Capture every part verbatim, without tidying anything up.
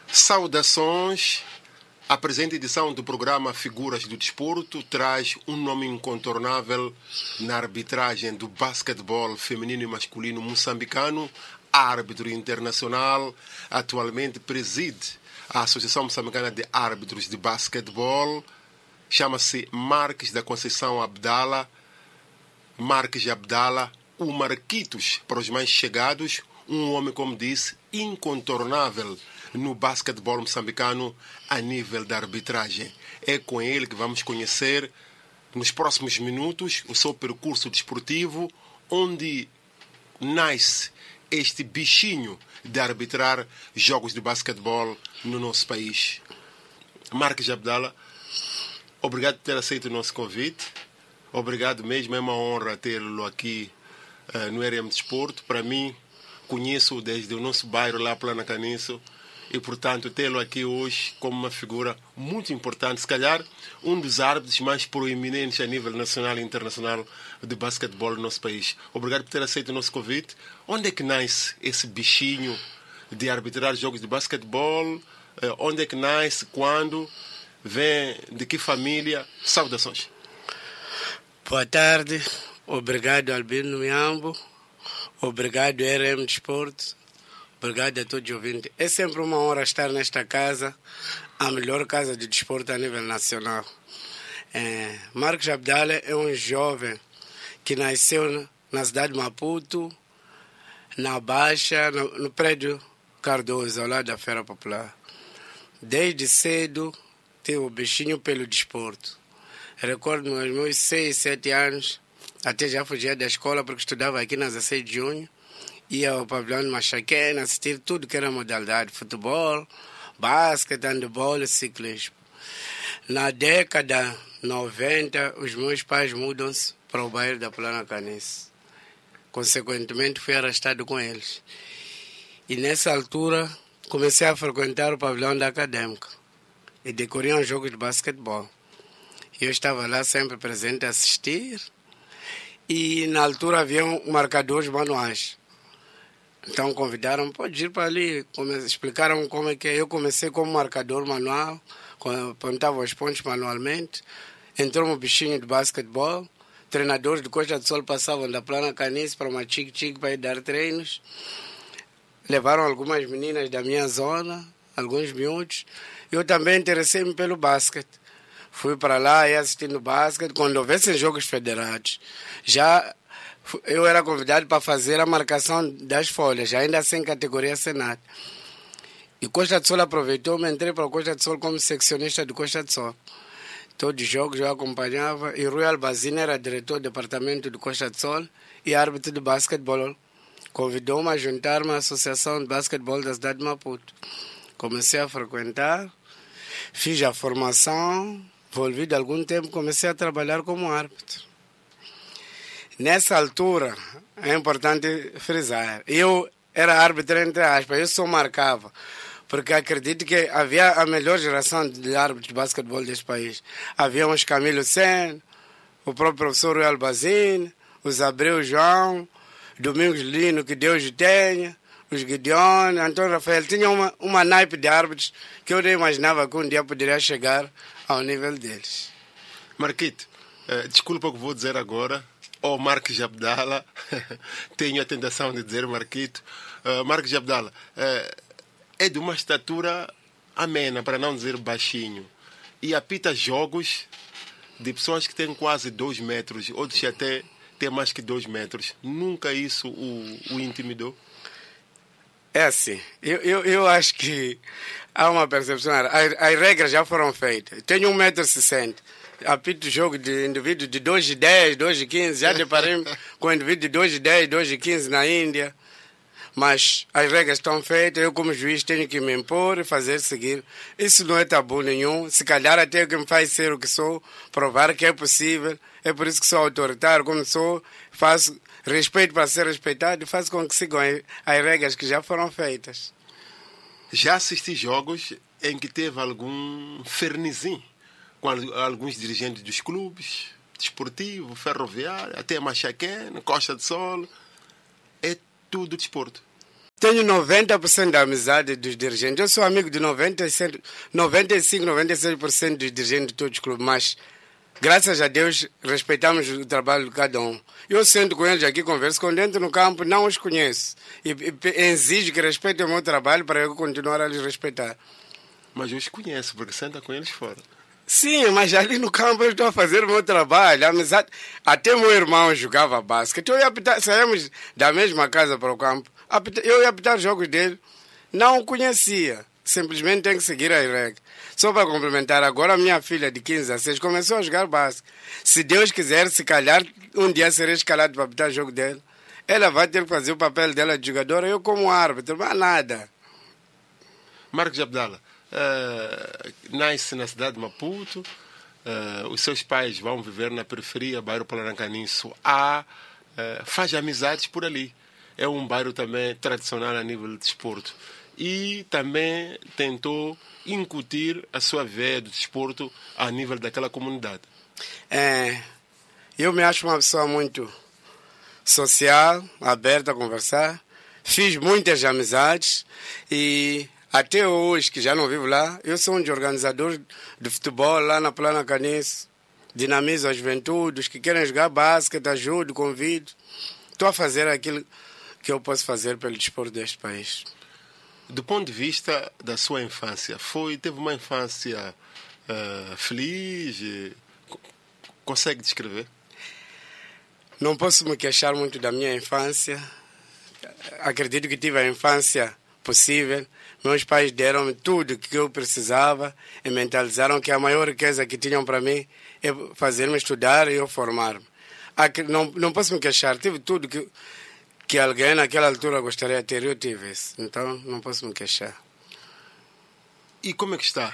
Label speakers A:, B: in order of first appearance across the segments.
A: Saudações! A presente edição do programa Figuras do Desporto traz um nome incontornável na arbitragem do basquetebol feminino e masculino moçambicano, árbitro internacional, atualmente preside a Associação Moçambicana de Árbitros de Basquetebol, chama-se Marques da Conceição Abdala, Marques Abdala, o Marquitos para os mais chegados, um homem, como disse, incontornável no basquetebol moçambicano a nível da arbitragem. É com ele que vamos conhecer nos próximos minutos o seu percurso desportivo, onde nasce este bichinho de arbitrar jogos de basquetebol no nosso país. Marques Abdala, obrigado por ter aceito o nosso convite. Obrigado mesmo, é uma honra tê-lo aqui uh, no R M Desporto. Para mim, conheço desde o nosso bairro lá, Plana Caniço, e, portanto, tê-lo aqui hoje como uma figura muito importante, se calhar um dos árbitros mais proeminentes a nível nacional e internacional de basquetebol no nosso país. Obrigado por ter aceito o nosso convite. Onde é que nasce esse bichinho de arbitrar jogos de basquetebol? Onde é que nasce? Quando? Vem de que família? Saudações.
B: Boa tarde. Obrigado, Albino Miambo. Obrigado, R M Desporto. Obrigado a todos os ouvintes. É sempre uma honra estar nesta casa, a melhor casa de desporto a nível nacional. É, Marques Abdala é um jovem que nasceu na cidade de Maputo, na Baixa, no, no prédio Cardoso, ao lado da Feira Popular. Desde cedo, teve o bichinho pelo desporto. Recordo nos meus seis, sete anos, até já fugia da escola porque estudava aqui na dezesseis de junho. Ia ao pavilhão de Machaquena, assistir tudo que era modalidade, futebol, basquete, handebol e ciclismo. Na década noventa, os meus pais mudam-se para o bairro da Plana Caniço. Consequentemente, fui arrastado com eles. E nessa altura, comecei a frequentar o pavilhão da Académica e decorriam jogos de basquetebol. Eu estava lá sempre presente a assistir e na altura havia marcadores manuais. Então convidaram, pode ir para ali, explicaram como é que é. Eu comecei como marcador manual, apontava os pontos manualmente, entrou um bichinho de basquetebol, treinadores de Costa do Sol passavam da Plana Caniço para uma chique-chique para ir dar treinos, levaram algumas meninas da minha zona, alguns miúdos, eu também interessei-me pelo basquete, fui para lá e assistindo basquete, quando houvessem jogos federados, já... Eu era convidado para fazer a marcação das folhas, ainda sem categoria Senado. E Costa do Sol aproveitou, me entrei para o Costa do Sol como seccionista do Costa do Sol. Todos os jogos eu acompanhava e Rui Albazina era diretor do departamento do Costa do Sol e árbitro de basquetebol. Convidou-me a juntar-me à Associação de Basquetebol da cidade de Maputo. Comecei a frequentar, fiz a formação, envolvido algum tempo, comecei a trabalhar como árbitro. Nessa altura, é importante frisar, eu era árbitro entre aspas, eu só marcava, porque acredito que havia a melhor geração de árbitros de basquetebol deste país. Havia os Camilo Sen, o próprio professor Rui Albazine, os Abreu João, Domingos Lino, que Deus o tenha, os Gideon, Antônio Rafael. Tinha uma, uma naipe de árbitros que eu nem imaginava que um dia poderia chegar ao nível deles.
A: Marquito, uh, desculpa o que vou dizer agora, ou oh, Marques Abdala, tenho a tentação de dizer Marquito. Uh, Marques Abdala uh, é de uma estatura amena, para não dizer baixinho, e apita jogos de pessoas que têm quase dois metros, outros até têm mais que dois metros. Nunca isso o, o intimidou?
B: É assim, eu, eu, eu acho que há uma percepção, as, as regras já foram feitas. Tenho um metro e sessenta. Apito jogo de indivíduo de dois e dez, dois e quinze, já deparei com indivíduo de dois e dez, dois e quinze na Índia, mas as regras estão feitas, eu como juiz tenho que me impor e fazer seguir. Isso não é tabu nenhum, se calhar até o que me faz ser o que sou, provar que é possível, é por isso que sou autoritário, como sou, faço respeito para ser respeitado e faço com que sigam as regras que já foram feitas.
A: Já assisti jogos em que teve algum fernizinho com alguns dirigentes dos clubes, desportivo, ferroviário, até Machaquena, Costa do Sol. É tudo desporto.
B: tenho noventa por cento da amizade dos dirigentes. Eu sou amigo de noventa e cinco, noventa e seis por cento dos dirigentes de todos os clubes, mas graças a Deus respeitamos o trabalho de cada um. Eu sento com eles aqui, converso com dentro no campo, não os conheço. E, e exijo que respeitem o meu trabalho para eu continuar a lhes respeitar.
A: Mas eu os conheço, porque senta com eles fora.
B: Sim, mas ali no campo eu estou a fazer o meu trabalho. A amizade. Até meu irmão jogava basquete. Eu ia apitar, saímos da mesma casa para o campo. Eu ia apitar os jogos dele. Não o conhecia. Simplesmente tem que seguir a regra. Só para complementar, agora a minha filha de quinze a seis começou a jogar basquete. Se Deus quiser, se calhar, um dia serei escalado para apitar o jogo dele. Ela vai ter que fazer o papel dela de jogadora, eu como árbitro, mas nada.
A: Marcos Abdala, uh, nasce na cidade de Maputo, uh, os seus pais vão viver na periferia, bairro Polarancaniço A, uh, faz amizades por ali. É um bairro também tradicional a nível de desporto. E também tentou incutir a sua veia do desporto a nível daquela comunidade.
B: É, eu me acho uma pessoa muito social, aberta a conversar. Fiz muitas amizades e até hoje, que já não vivo lá, eu sou um dos organizadores de futebol lá na Plana Caniço. Dinamizo a juventude, os que querem jogar basquete, ajudo, convido. Estou a fazer aquilo que eu posso fazer pelo desporto deste país.
A: Do ponto de vista da sua infância, foi, teve uma infância uh, feliz? Consegue descrever?
B: Não posso me queixar muito da minha infância. Acredito que tive a infância possível. Meus pais deram-me tudo que eu precisava e mentalizaram que a maior riqueza que tinham para mim é fazer-me estudar e eu formar-me. Não, não posso me queixar. Tive tudo que... que alguém naquela altura gostaria de ter, eu tive isso. Então, não posso me queixar.
A: E como é que está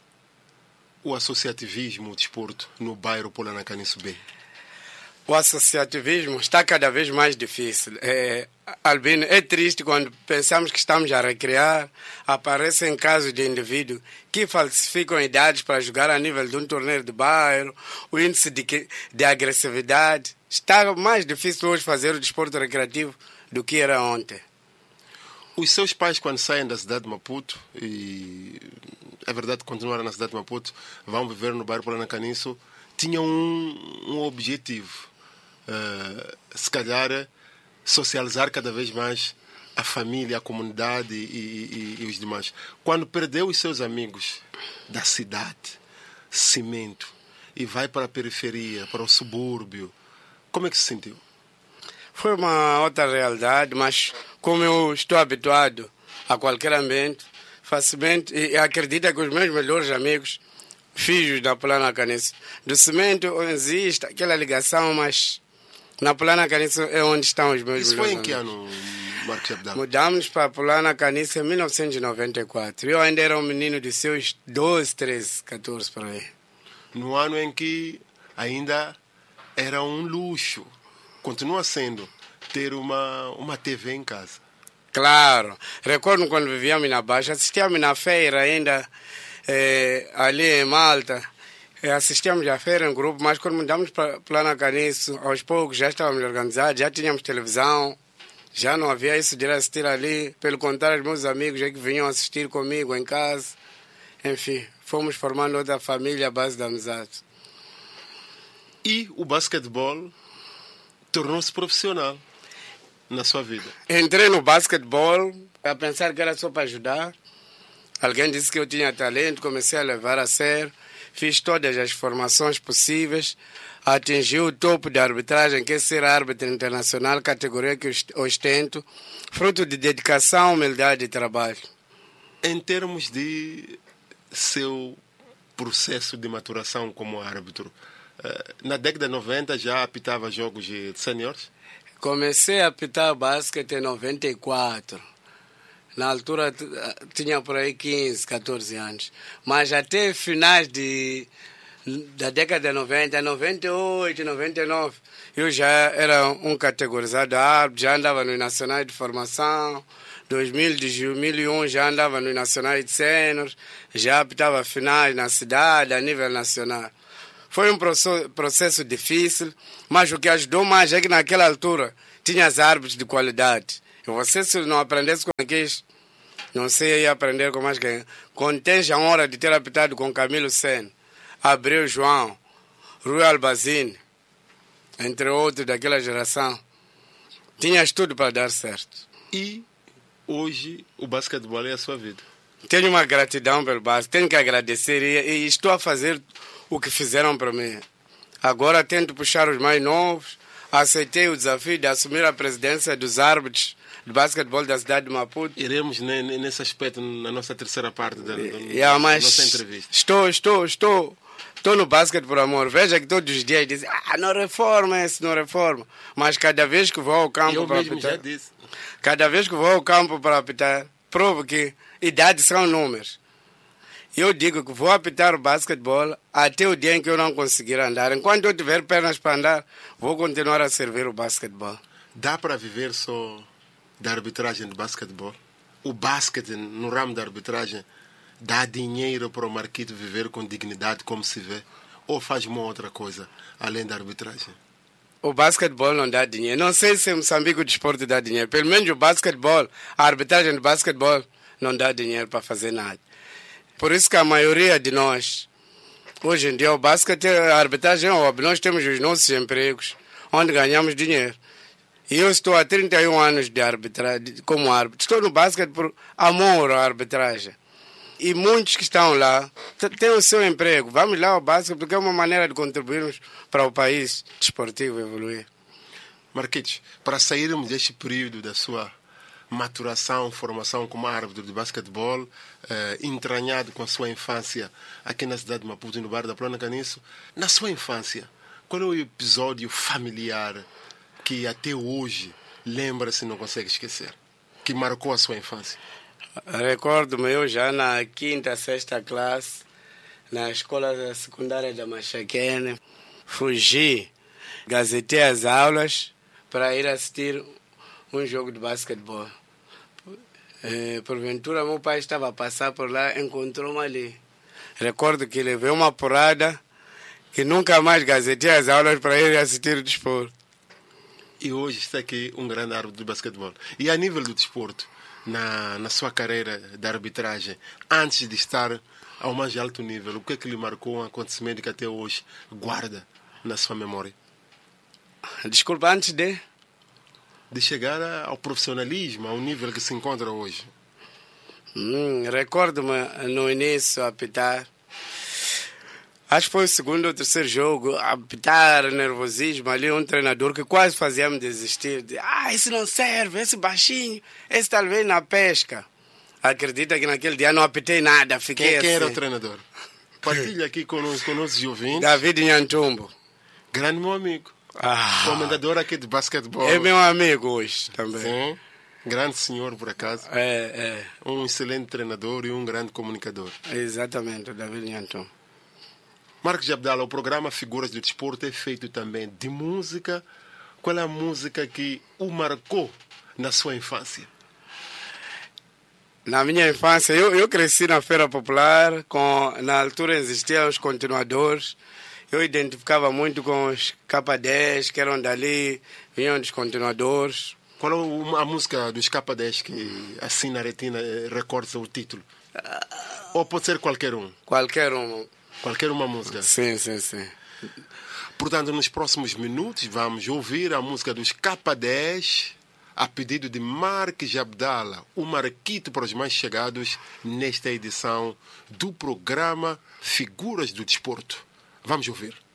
A: o associativismo, o desporto, no bairro Polarancaniço B?
B: O associativismo está cada vez mais difícil. É, Albino, é triste quando pensamos que estamos a recriar, aparecem casos de indivíduos que falsificam idades para jogar a nível de um torneio de bairro, o índice de, de agressividade. Está mais difícil hoje fazer o desporto recreativo do que era ontem.
A: Os seus pais, quando saem da cidade de Maputo, e é verdade, continuaram na cidade de Maputo, vão viver no bairro Polarancaniço, tinham um, um objetivo. Uh, se calhar, socializar cada vez mais a família, a comunidade e, e, e os demais. Quando perdeu os seus amigos da cidade, cimento, e vai para a periferia, para o subúrbio, como é que se sentiu?
B: Foi uma outra realidade, mas como eu estou habituado a qualquer ambiente, facilmente, e acredito que os meus melhores amigos, filhos da Plana Caniço, do cimento existe aquela ligação, mas na Plana Caniço é onde estão os meus
A: Isso
B: melhores
A: foi em
B: amigos.
A: que ano, Marcos Abdala?
B: Mudamos para a Plana Caniço em mil novecentos e noventa e quatro. Eu ainda era um menino de seus doze, treze, catorze por aí.
A: No ano em que ainda era um luxo, continua sendo, ter uma, uma T V em casa.
B: Claro. Recordo quando vivíamos na Baixa, assistíamos na feira ainda, eh, ali em Malta. Assistíamos à feira em grupo, mas quando mudamos para Plana Caniço, aos poucos já estávamos organizados, já tínhamos televisão, já não havia isso de ir assistir ali. Pelo contrário, os meus amigos já que vinham assistir comigo em casa. Enfim, fomos formando outra família à base da amizade.
A: E o basquetebol tornou-se profissional na sua vida?
B: Entrei no basquetebol a pensar que era só para ajudar. Alguém disse que eu tinha talento, comecei a levar a sério. Fiz todas as formações possíveis, atingi o topo da arbitragem, que é ser árbitro internacional, categoria que ostento, fruto de dedicação, humildade e trabalho.
A: Em termos de seu processo de maturação como árbitro, na década de noventa já apitava jogos de seniors?
B: Comecei a apitar basquete em noventa e quatro. Na altura tinha por aí quinze, catorze anos. Mas até finais de, da década de noventa, noventa e oito, noventa e nove, eu já era um categorizado árbitro, já andava nos nacionais de formação. dois mil e um já andava nos nacionais de sênior, já apitava finais na cidade, a nível nacional. Foi um processo difícil, mas o que ajudou mais é que naquela altura tinha as árbitros de qualidade. E você, se não aprendesse com aqueles, não sei ia aprender com mais quem. Quando tens a honra de ter apitado com Camilo Sen, Abreu João, Rui Albazine, entre outros daquela geração, tinhas tudo para dar certo.
A: E hoje o basquetebol é a sua vida.
B: Tenho uma gratidão pelo basquete, tenho que agradecer e, e estou a fazer o que fizeram para mim. Agora tento puxar os mais novos, aceitei o desafio de assumir a presidência dos árbitros de basquetebol da cidade de Maputo.
A: Iremos nesse aspecto na nossa terceira parte da, da,
B: yeah,
A: da
B: mas
A: nossa entrevista.
B: Estou, estou, estou, estou no basquete por amor. Veja que todos os dias dizem, ah, não reforma esse, não reforma. Mas cada vez que vou ao campo
A: Eu
B: para
A: mesmo
B: apitar,
A: já disse.
B: cada vez que vou ao campo para apitar, provo que idades são números. Eu digo que vou apitar o basquetebol até o dia em que eu não conseguir andar. Enquanto eu tiver pernas para andar, vou continuar a servir o basquetebol.
A: Dá para viver só da arbitragem de basquetebol? O basquete, no ramo da arbitragem, dá dinheiro para o Marquito viver com dignidade, como se vê? Ou faz uma outra coisa, além da arbitragem?
B: O basquetebol não dá dinheiro. Não sei se em Moçambique o desporto dá dinheiro. Pelo menos o basquetebol, a arbitragem de basquetebol, não dá dinheiro para fazer nada. Por isso que a maioria de nós, hoje em dia, o basquete, a arbitragem é óbvio. Nós temos os nossos empregos, onde ganhamos dinheiro. E eu estou há trinta e um anos de arbitragem, como árbitro. Estou no basquete por amor à arbitragem. E muitos que estão lá têm o seu emprego. Vamos lá ao basquete porque é uma maneira de contribuirmos para o país desportivo evoluir.
A: Marquitos, para sairmos deste período da sua maturação, formação como árbitro de basquetebol, eh, entranhado com a sua infância aqui na cidade de Maputo, no bairro da Plana Caniço, na sua infância, qual é o episódio familiar que até hoje lembra-se e não consegue esquecer, que marcou a sua infância?
B: Recordo-me eu já na quinta, sexta classe, na escola secundária da Machaquene, fugi, gazetei as aulas para ir assistir um jogo de basquetebol. É, porventura, meu pai estava a passar por lá, encontrou-me ali. Recordo que levei uma porrada que nunca mais gazetei as aulas para ir assistir o desporto.
A: E hoje está aqui um grande árbitro de basquetebol. E a nível do desporto, na, na sua carreira de arbitragem, antes de estar ao mais alto nível, o que é que lhe marcou um acontecimento que até hoje guarda na sua memória?
B: Desculpa, antes de...
A: de chegar ao profissionalismo, ao nível que se encontra hoje?
B: Hum, recordo-me no início a apitar. Acho que foi o segundo ou terceiro jogo, a apitar, nervosismo, ali um treinador que quase fazia-me desistir. De, ah, esse não serve, esse baixinho, esse talvez na pesca. Acredita que naquele dia não apitei nada, fiquei
A: quem,
B: assim.
A: Quem era o treinador? Partilha aqui conosco, com nossos ouvintes.
B: David Nhantumbo.
A: Grande meu amigo.
B: Ah,
A: Comendador aqui de basquetebol.
B: é meu amigo hoje também.
A: Sim. Grande senhor, por acaso.
B: É, é.
A: Um excelente treinador e um grande comunicador.
B: Exatamente, o David Nhantumbo.
A: Marcos Jabdala, o programa Figuras do Desporto é feito também de música. Qual é a música que o marcou na sua infância?
B: Na minha infância, eu, eu cresci na Feira Popular, com, na altura existiam os continuadores. Eu identificava muito com os K dez, que eram dali, vinham dos continuadores.
A: Qual é a música dos K dez que, assim na retina, recorda o título? Ou pode ser qualquer um?
B: Qualquer um.
A: Qualquer uma música?
B: Sim, sim, sim.
A: Portanto, nos próximos minutos, vamos ouvir a música dos K dez, a pedido de Marcos Jabdala, o Marquito para os mais chegados, nesta edição do programa Figuras do Desporto. Vamos ouvir.